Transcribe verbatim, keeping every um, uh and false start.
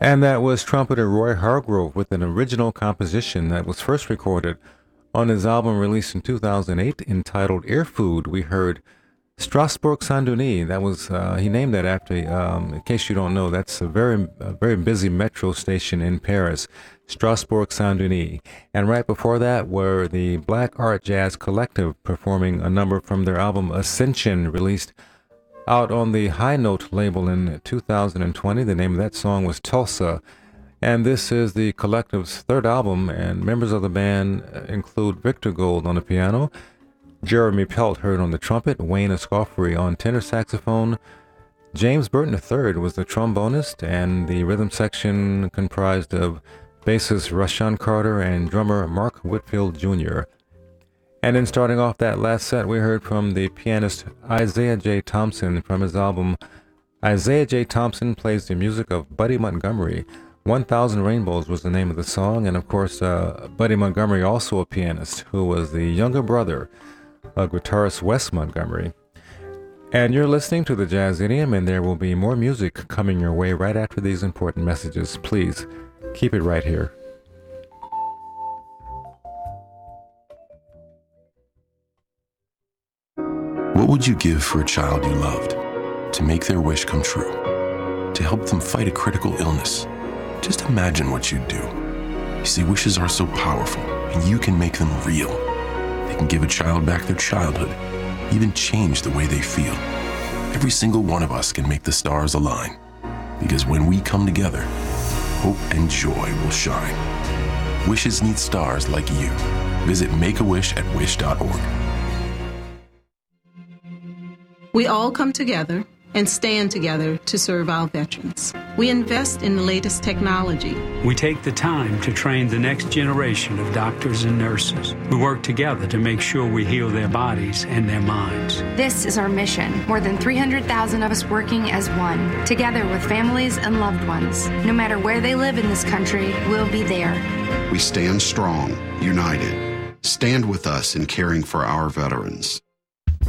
And that was trumpeter Roy Hargrove with an original composition that was first recorded on his album released in two thousand eight entitled Ear Food. We heard Strasbourg Saint-Denis. That was, uh, he named that after, um, in case you don't know, that's a very, a very busy metro station in Paris, Strasbourg Saint-Denis. And right before that were the Black Art Jazz Collective performing a number from their album Ascension, released out on the High Note label in two thousand twenty. The name of that song was Tulsa. And this is the Collective's third album, and members of the band include Victor Gold on the piano, Jeremy Pelt heard on the trumpet, Wayne Escoffery on tenor saxophone, James Burton the third was the trombonist, and the rhythm section comprised of bassist Rashawn Carter and drummer Mark Whitfield Junior And in starting off that last set, we heard from the pianist Isaiah J. Thompson from his album Isaiah J. Thompson Plays the Music of Buddy Montgomery. one thousand Rainbows was the name of the song, and of course, uh, Buddy Montgomery, also a pianist, who was the younger brother of guitarist Wes Montgomery. And you're listening to the Jazz Idiom, and there will be more music coming your way right after these important messages. Please keep it right here. What would you give for a child you loved? To make their wish come true? To help them fight a critical illness? Just imagine what you'd do. You see, wishes are so powerful, and you can make them real. They can give a child back their childhood, even change the way they feel. Every single one of us can make the stars align, because when we come together, hope and joy will shine. Wishes need stars like you. Visit Make a Wish at wish dot org. We all come together and stand together to serve our veterans. We invest in the latest technology. We take the time to train the next generation of doctors and nurses. We work together to make sure we heal their bodies and their minds. This is our mission. More than three hundred thousand of us working as one, together with families and loved ones. No matter where they live in this country, we'll be there. We stand strong, united. Stand with us in caring for our veterans.